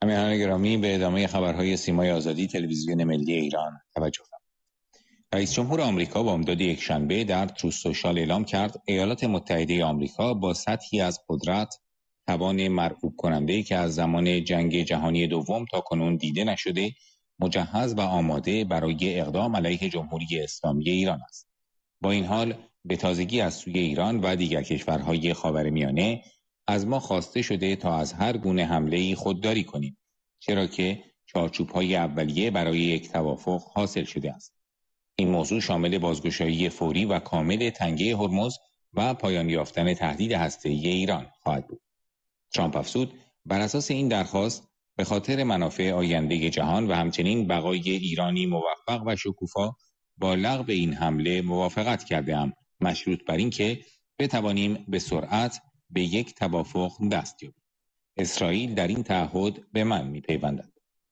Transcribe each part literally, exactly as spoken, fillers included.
همراهان گرامی، به ادامه خبرهای سیمای آزادی تلویزیون ملی ایران توجه فرمایید. رئیس جمهور آمریکا با امداد یکشنبه در تروث سوشال اعلام کرد ایالات متحده آمریکا با سطحی از قدرت، توان مرعوب کننده که از زمان جنگ جهانی دوم تا کنون دیده نشده، مجهز و آماده برای اقدام علیه جمهوری اسلامی ایران است. با این حال به تازگی از سوی ایران و دیگر کشورهای خاورمیانه از ما خواسته شده تا از هر گونه حمله‌ای خودداری کنیم، چرا که چارچوب‌های اولیه برای یک توافق حاصل شده است. این موضوع شامل بازگشایی فوری و کامل تنگه هرمز و پایان یافتن تهدید هسته‌ای ایران خواهد بود. ترامپ افزود بر اساس این درخواست به خاطر منافع آینده جهان و همچنین بقای ایرانی موفق و شکوفا با لغو این حمله موافقت کرده‌ام، مشروط بر این که بتوانیم به سرعت به یک توافق دست یابیم. اسرائیل در این تعهد به من می‌پیوندد.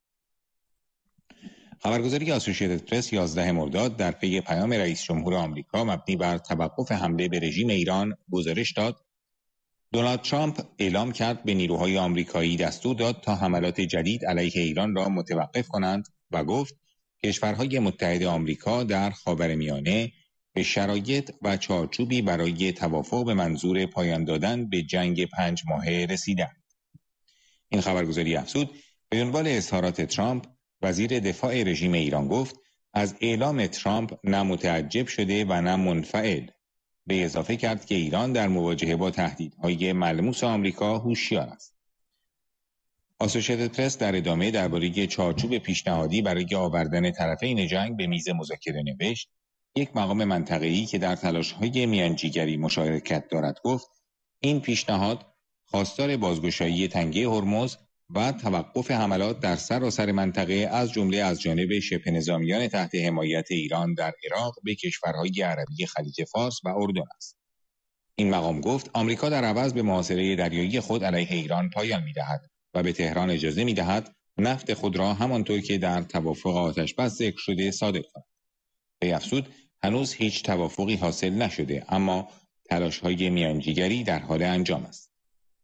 خبرگزاری آسوشیتد پرس یازده مرداد در پی پیام رئیس جمهور آمریکا مبنی بر توقف حمله به رژیم ایران گزارش داد: دونالد ترامپ اعلام کرد به نیروهای آمریکایی دستور داد تا حملات جدید علیه ایران را متوقف کنند و گفت کشورهای متحد آمریکا در خاورمیانه به شرایط و چارچوبی برای توافق به منظور پایان دادن به جنگ پنج ماهه رسیدند. این خبرگزاری افزود به دنبال اظهارات ترامپ، وزیر دفاع رژیم ایران گفت از اعلام ترامپ نه متعجب شده و نه منفعل. به اضافه کرد که ایران در مواجهه با تهدیدهای ملموس آمریکا هوشیار است. آسوشیتد پرس در ادامه درباره چارچوب پیشنهادی برای آوردن طرفین جنگ به میز مذاکره نوشت: یک مقام منطقه‌ای که در تلاش‌های میانجیگری مشارکت دارد گفت این پیشنهاد خواستار بازگشایی تنگه هرمز و توقف حملات در سراسر منطقه از جمله از جانب شبه نظامیان تحت حمایت ایران در عراق به کشورهای عربی خلیج فارس و اردن است. این مقام گفت آمریکا در عوض به محاصره دریایی خود علیه ایران پایان می‌دهد و به تهران اجازه می‌دهد نفت خود را همانطور که در توافق آتش‌بس ذکر شده صادر کند. وی افزود هنوز هیچ توافقی حاصل نشده، اما تلاش‌های میانجیگری در حال انجام است.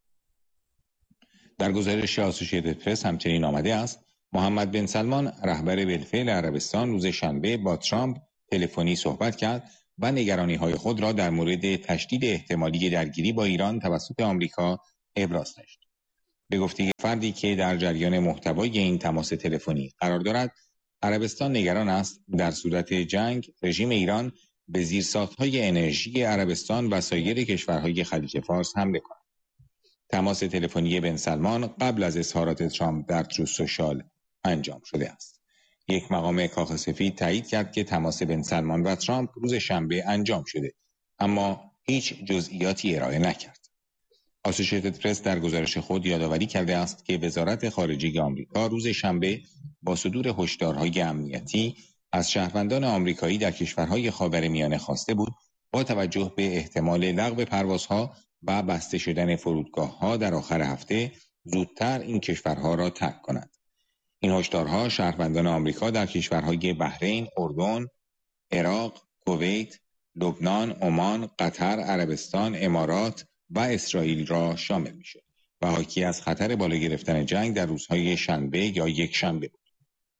در گزارش آسوشیتد پرس همچنین آمده است محمد بن سلمان رهبر بالفعل عربستان روز شنبه با ترامپ تلفنی صحبت کرد و نگرانی‌های خود را در مورد تشدید احتمالی درگیری با ایران توسط آمریکا ابراز داشت. به گفته فردی که در جریان محتوای این تماس تلفنی قرار دارد، عربستان نگران است در صورت جنگ رژیم ایران به زیرساخت‌های انرژی عربستان و سایر کشورهای خلیج فارس حمله کند. تماس تلفنی بن سلمان قبل از اظهارات ترامپ در تروث سوشال انجام شده است. یک مقام کاخ سفید تایید کرد که تماس بن سلمان و ترامپ روز شنبه انجام شده، اما هیچ جزئیاتی ارائه نکرد. آسوشیتد پرس در گزارش خود یادآوری کرده است که وزارت خارجه آمریکا روز شنبه با صدور هشدارهای امنیتی از شهروندان آمریکایی در کشورهای خاورمیانه خواسته بود با توجه به احتمال لغو پروازها و بسته شدن فرودگاه‌ها در آخر هفته زودتر این کشورها را ترک کنند. این هشدارها شهروندان آمریکا در کشورهای بحرین، اردن، عراق، کویت، لبنان، عمان، قطر، عربستان، امارات و اسرائیل را شامل می‌شد و حاکی از خطر بالا گرفتن جنگ در روزهای شنبه یا یک شنبه بود.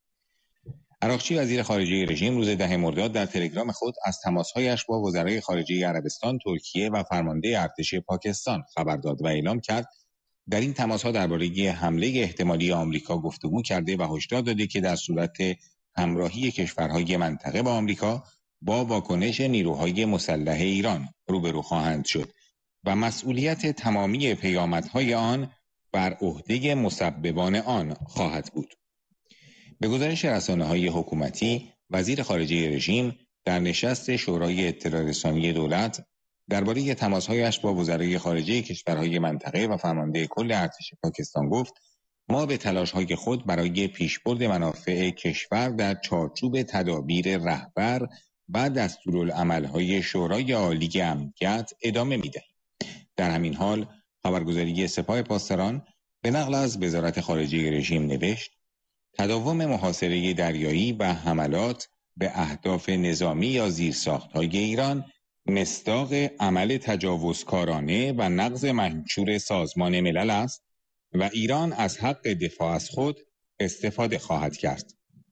عراقچی وزیر خارجه رژیم روز ده مرداد در تلگرام خود از تماس‌هایش با وزرای خارجه عربستان، ترکیه و فرمانده ارتش پاکستان خبر داد و اعلام کرد در این تماس‌ها درباره حمله احتمالی آمریکا گفتگو کرده و هشدار داده که در صورت همراهی کشورهای منطقه با آمریکا با واکنش نیروهای مسلح ایران روبرو خواهند شد و مسئولیت تمامی پیامدهای آن بر عهده مسببان آن خواهد بود. به گزارش رسانه‌های حکومتی، وزیر خارجه رژیم در نشست شورای اطلاع رسانی دولت درباره تماس‌هایش با وزرای خارجه کشورهای منطقه و فرمانده کل ارتش پاکستان گفت ما به تلاش‌های خود برای پیشبرد منافع کشور در چارچوب تدابیر رهبر و دستورالعمل‌های شورای عالی امنیت ادامه می‌دهیم. در همین حال خبرگزاری سپاه پاسداران به نقل از وزارت خارجه رژیم نوشت تداوم محاصره دریایی و حملات به اهداف نظامی یا زیرساخت‌های ایران مصداق عمل تجاوزکارانه و نقض منشور سازمان ملل است و ایران از حق دفاع از خود استفاده خواهد کرد.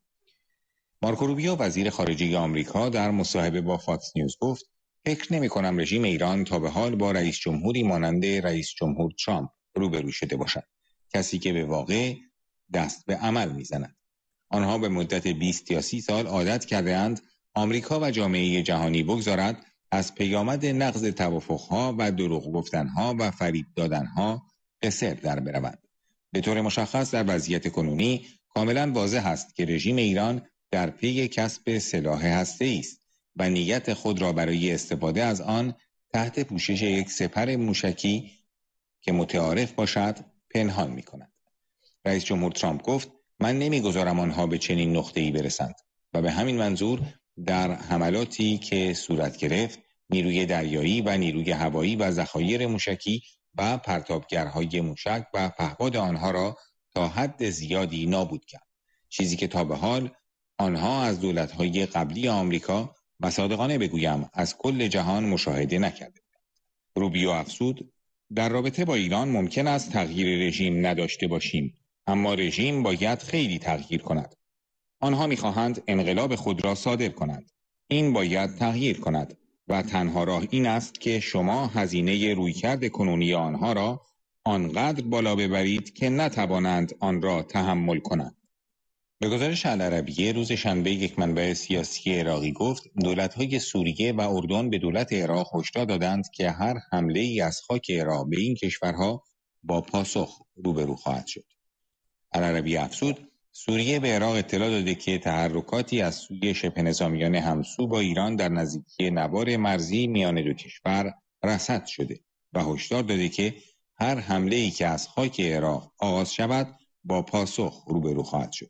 مارکو روبیو وزیر خارجه آمریکا در مصاحبه با فاکس نیوز گفت فکر نمی کنم رژیم ایران تا به حال با رئیس جمهوری مانند رئیس جمهور ترامپ روبرو شده باشد، کسی که به واقع دست به عمل میزند. آنها به مدت بیست یا سی سال عادت کرده اند آمریکا و جامعه جهانی بگذارد از پیامد نقض توافقها و دروغ گفتنها و فریب دادنها قصر در بروند. به طور مشخص در وضعیت کنونی کاملا واضح است که رژیم ایران در پی کسب سلاح هسته‌ای است و نیت خود را برای استفاده از آن تحت پوشش یک سپر موشکی که متعارف باشد پنهان می‌کند. رئیس جمهور ترامپ گفت من نمیگذارم آنها به چنین نقطه‌ای برسند و به همین منظور در حملاتی که صورت گرفت نیروی دریایی و نیروی هوایی و ذخایر موشکی و پرتابگرهای موشک و پهپاد آنها را تا حد زیادی نابود کرد، چیزی که تا به حال آنها از دولت‌های قبلی آمریکا و صادقانه بگویم از کل جهان مشاهده نکرده. روبیو افزود در رابطه با ایران ممکن است تغییر رژیم نداشته باشیم، اما رژیم باید خیلی تغییر کند. آنها می‌خواهند انقلاب خود را صادر کنند. این باید تغییر کند و تنها راه این است که شما هزینه رویکرد کنونی آنها را آنقدر بالا ببرید که نتوانند آن را تحمل کنند. به گزارش العربیه روز شنبه یک منبع سیاسی عراقی گفت دولت‌های سوریه و اردن به دولت عراق هشدار دادند که هر حمله‌ای از خاک عراق به این کشورها با پاسخ روبرو خواهد شد. العربیه افزود سوریه به عراق اطلاع داده که تحرکاتی از سوی شبه نظامیان همسو با ایران در نزدیکی نوار مرزی میان دو کشور رصد شده و هشدار داده که هر حمله‌ای که از خاک عراق آغاز شود با پاسخ روبرو خواهد شد.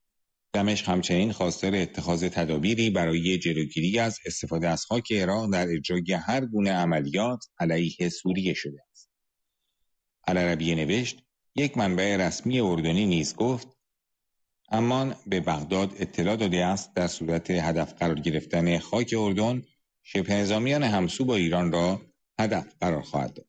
دمشق همچنین خواستار اتخاذ تدابیری برای جلوگیری از استفاده از خاک عراق در اجرای هر گونه عملیات علیه سوریه شده است. العربیه نوشت یک منبع رسمی اردنی نیز گفت امان به بغداد اطلاع داده است در صورت هدف قرار گرفتن خاک اردن شبه نظامیان همسو با ایران را هدف قرار خواهد داد.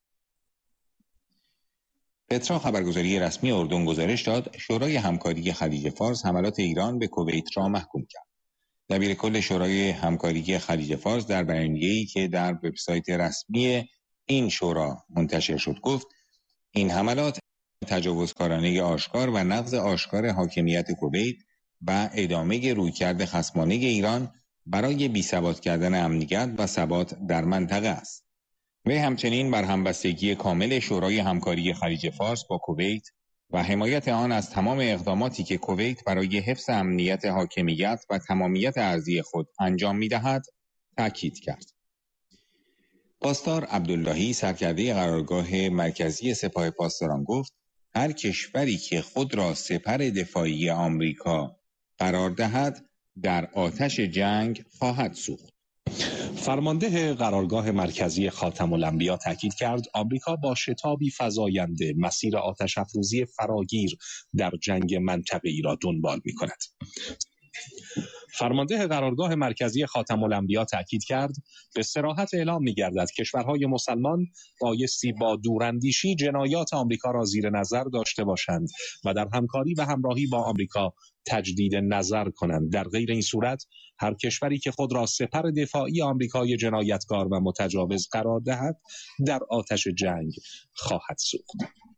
پترا خبرگزاری رسمی اردن گزارش داد شورای همکاری خلیج فارس حملات ایران به کویت را محکوم کرد. دبیر کل شورای همکاری خلیج فارس در بیانیه‌ای که در وبسایت رسمی این شورا منتشر شد گفت این حملات تجاوزکارانه آشکار و نقض آشکار حاکمیت کویت و ادامه رویکرد خصمانه ایران برای بی‌ثبات کردن امنیت و ثبات در منطقه است. وی همچنین بر همبستگی کامل شورای همکاری خلیج فارس با کویت و حمایت آن از تمام اقداماتی که کویت برای حفظ امنیت حاکمیت و تمامیت ارضی خود انجام می‌دهد تاکید کرد. پاسدار عبداللهی سرکرده قرارگاه مرکزی سپاه پاسداران گفت هر کشوری که خود را سپر دفاعی آمریکا قرار دهد در آتش جنگ خواهد سوخت. فرمانده قرارگاه مرکزی خاتم الانبیا تاکید کرد آمریکا با شتابی فزاینده مسیر آتش افروزی فراگیر در جنگ منطقه‌ای را دنبال می‌کند. فرمانده قرارگاه مرکزی خاتم الانبیا تاکید کرد به صراحت اعلام می‌گردد کشورهای مسلمان بایستی با دوراندیشی جنایات آمریکا را زیر نظر داشته باشند و در همکاری و همراهی با آمریکا تجدید نظر کنند. در غیر این صورت هر کشوری که خود را سپر دفاعی آمریکای جنایتکار و متجاوز قرار دهد در آتش جنگ خواهد سوخت.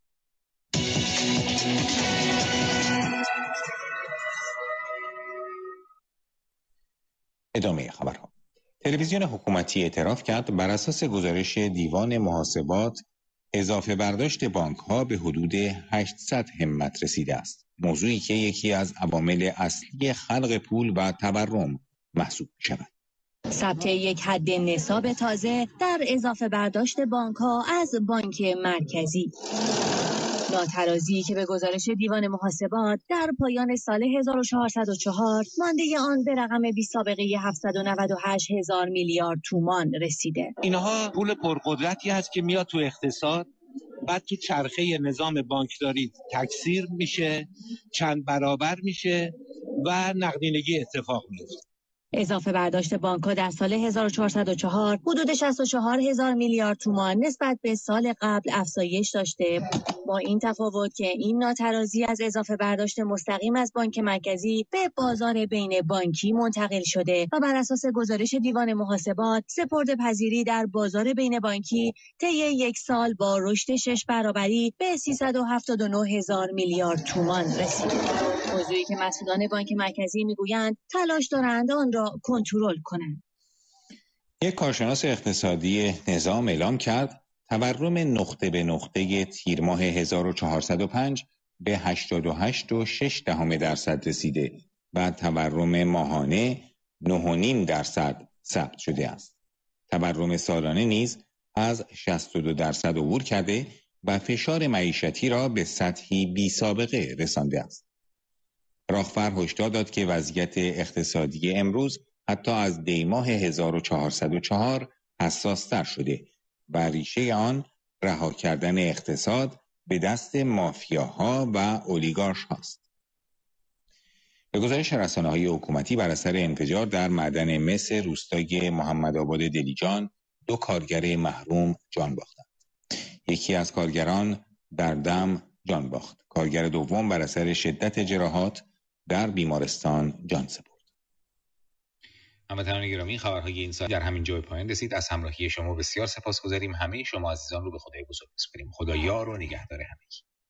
ادامه خبرها. تلویزیون حکومتی اعتراف کرد بر اساس گزارش دیوان محاسبات اضافه برداشت بانک‌ها به حدود هشتصد همت رسیده است. موضوعی که یکی از عوامل اصلی خلق پول و تورم محسوب می‌شود. ثبت یک حد نصاب تازه در اضافه برداشت بانک‌ها از بانک مرکزی. ناترازی که به گزارش دیوان محاسبات در پایان سال هزار و چهارصد و چهار مانده آن به رقم بی سابقه هفتصد و نود و هشت هزار میلیارد تومان رسیده. اینها پول پرقدرتی هست که میاد تو اقتصاد، بعد تو چرخه نظام بانکداری تکثیر میشه، چند برابر میشه و نقدینگی اتفاق میفته. اضافه برداشت بانک‌ها در سال هزار و چهارصد و چهار حدود شصت و چهار هزار میلیارد تومان نسبت به سال قبل افزایش داشته. با این تفاوت که این ناترازی از اضافه برداشت مستقیم از بانک مرکزی به بازار بین بانکی منتقل شده و بر اساس گزارش دیوان محاسبات سپرده‌پذیری در بازار بین بانکی طی یک سال با رشد شش برابری به سیصد و هفتاد و نه هزار میلیارد تومان رسید. موضوعی که مسئولان بانک مرکزی میگویند تلاش دارند آن را کنترل کنند. یک کارشناس اقتصادی نظام اعلام کرد تورم نقطه به نقطه تیر ماه هزار و چهارصد و پنج به هشتاد و هشت و شش دهم درصد رسیده و تورم ماهانه نه و نیم درصد ثبت شده است. تورم سالانه نیز از شصت و دو درصد عبور کرده و فشار معیشتی را به سطحی بی سابقه رسانده است. راهفر هشدار داد که وضعیت اقتصادی امروز حتی از دیماه هزار و چهارصد و چهار حساس‌تر شده و ریشه آن رها کردن اقتصاد به دست مافیاها و اولیگارش هاست. به گزارش رسانه‌های حکومتی بر اثر انفجار در معدن مس روستای محمدآباد دلیجان دو کارگر محروم جان باختند. یکی از کارگران در دم جان باخت. کارگر دوم بر اثر شدت جراحات در بیمارستان جان سپرد. هموطنان گرامی، خبرهای این ساعت در همین جای پایان رسید. از همراهی شما بسیار سپاسگزاریم. همه شما عزیزان رو به خدای بزرگ می‌سپاریم. خدا یار و نگهدار همگی.